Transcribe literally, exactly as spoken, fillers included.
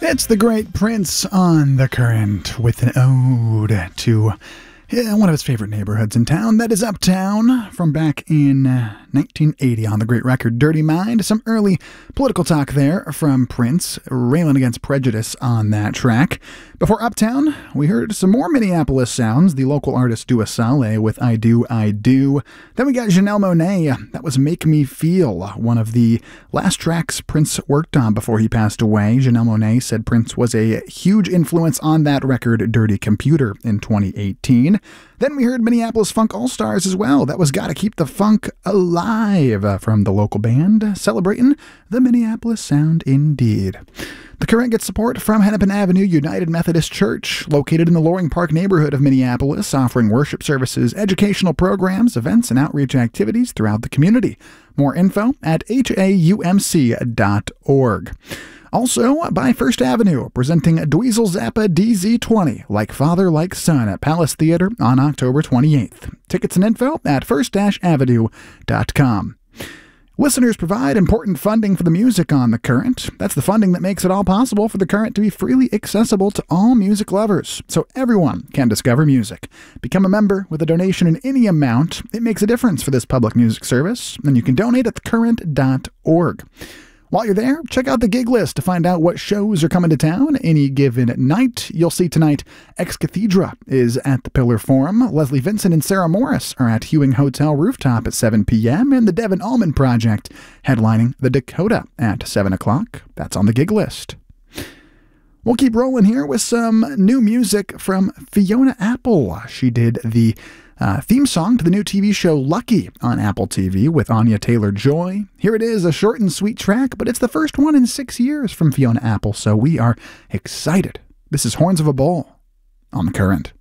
It's the great Prince on The Current with an ode to yeah, one of his favorite neighborhoods in town, that is Uptown, from back in uh, nineteen eighty on the great record Dirty Mind. Some early political talk there from Prince, railing against prejudice on that track. Before Uptown, we heard some more Minneapolis sounds, the local artist Dua Saleh with I Do, I Do. Then we got Janelle Monáe, that was Make Me Feel, one of the last tracks Prince worked on before he passed away. Janelle Monáe said Prince was a huge influence on that record, Dirty Computer, in twenty eighteen. Then we heard Minneapolis Funk All-Stars as well. That was Gotta Keep the Funk Alive uh, from the local band, celebrating the Minneapolis sound indeed. The Current gets support from Hennepin Avenue United Methodist Church, located in the Loring Park neighborhood of Minneapolis, offering worship services, educational programs, events, and outreach activities throughout the community. More info at H A U M C dot org. Also, by First Avenue, presenting Dweezil Zappa D Z twenty, Like Father, Like Son, at Palace Theater on October twenty-eighth. Tickets and info at first avenue dot com. Listeners provide important funding for the music on The Current. That's the funding that makes it all possible for The Current to be freely accessible to all music lovers, so everyone can discover music. Become a member with a donation in any amount. It makes a difference for this public music service, and you can donate at the current dot org. While you're there, check out the gig list to find out what shows are coming to town any given night. You'll see tonight Ex Cathedra is at the Pillar Forum. Leslie Vincent and Sarah Morris are at Hewing Hotel Rooftop at seven p.m. and the Devin Allman Project headlining the Dakota at seven o'clock. That's on the gig list. We'll keep rolling here with some new music from Fiona Apple. She did the Uh, theme song to the new T V show Lucky on Apple T V with Anya Taylor-Joy. Here it is, a short and sweet track, but it's the first one in six years from Fiona Apple, so we are excited. This is Horns of a Bull on The Current.